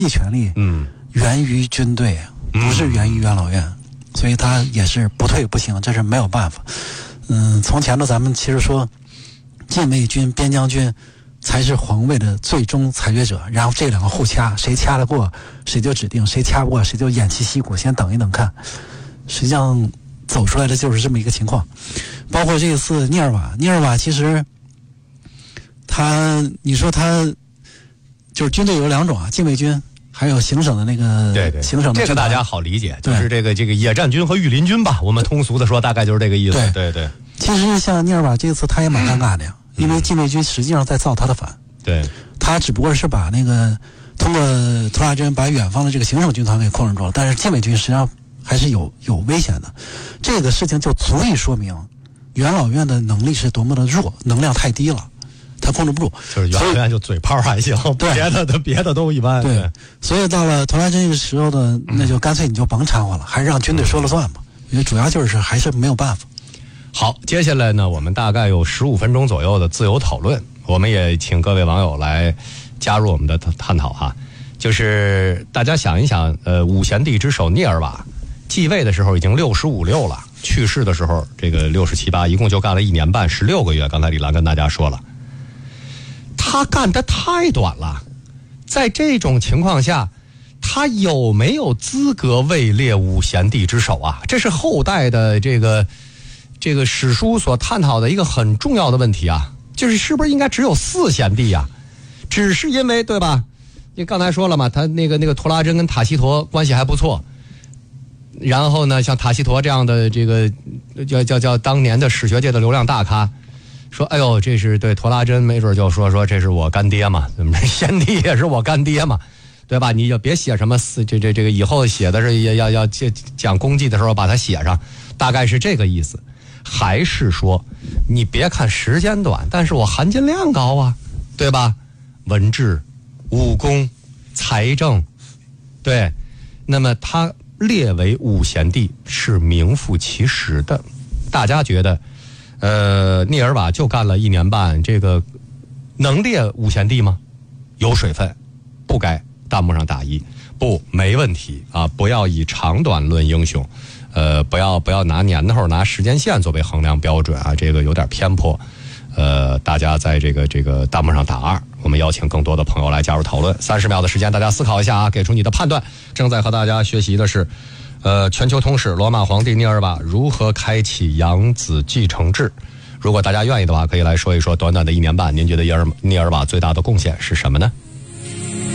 际权力源于军队，不是源于元老院，所以他也是不退不行，这是没有办法。从前头咱们其实说禁卫军、边疆军才是皇位的最终裁决者，然后这两个互掐，谁掐得过谁就指定，谁掐不过谁就偃旗息鼓，先等一等看。实际上走出来的就是这么一个情况。包括这一次涅尔瓦其实你说他就是军队有两种啊，禁卫军还有行省的那个， 对， 行省的这个大家好理解，就是这个野战军和御林军吧，我们通俗的说大概就是这个意思。对。 其实像涅尔瓦这次他也蛮尴尬的呀，因为禁卫军实际上在造他的反， 对， 他只不过是把那个通过图拉真把远方的这个行省军团给控制住了，但是禁卫军实际上还是有危险的。这个事情就足以说明元老院的能力是多么的弱，能量太低了，他控制不住。 就是元老院就嘴炮还行，别的都一般。 对，所以到了图拉真这个时候呢，那就干脆你就甭掺和了，还是让军队说了算吧。因为主要就是还是没有办法。 好，接下来呢，我们大概有15分钟左右的自由讨论，我们也请各位网友来加入我们的探讨哈。就是大家想一想，五贤帝之首聂尔瓦继位的时候已经65、6了，去世的时候这个67、8，一共就干了1年半16个月。刚才李兰跟大家说了，他干得太短了，在这种情况下，他有没有资格位列五贤帝之首啊？这是后代的这个史书所探讨的一个很重要的问题啊，就是是不是应该只有4贤帝啊？只是因为对吧？你刚才说了嘛，他那个图拉真跟塔西佗关系还不错，然后呢，像塔西佗这样的这个叫当年的史学界的流量大咖，说哎呦，这是对图拉真没准就说这是我干爹嘛，怎么贤帝也是我干爹嘛，对吧？你就别写什么这个以后写的是要讲功绩的时候把它写上，大概是这个意思。还是说你别看时间短，但是我含金量高啊，对吧？文治、武功、财政，对，那么他列为五贤帝是名副其实的。大家觉得聂尔瓦就干了1年半，这个能列五贤帝吗？有水分，不该。弹幕上打1，不，没问题啊！不要以长短论英雄，不要拿年头、拿时间线作为衡量标准啊，这个有点偏颇。大家在这个弹幕上打2，我们邀请更多的朋友来加入讨论。30秒的时间，大家思考一下啊，给出你的判断。正在和大家学习的是，全球通史罗马皇帝聂尔瓦如何开启养子继承制。如果大家愿意的话，可以来说一说短短的1年半，您觉得聂尔瓦最大的贡献是什么呢？